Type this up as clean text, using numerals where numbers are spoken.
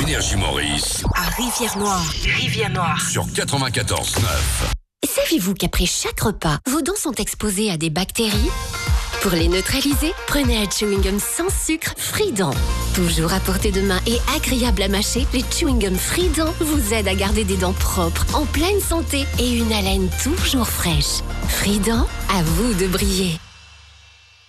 Énergie Maurice. À Rivière-Noire. Rivière-Noire. Sur 94.9. Saviez-vous qu'après chaque repas, vos dents sont exposées à des bactéries ? Pour les neutraliser, prenez un chewing-gum sans sucre Frident. Toujours à portée de main et agréable à mâcher, les chewing-gums Frident vous aident à garder des dents propres, en pleine santé et une haleine toujours fraîche. Frident, à vous de briller.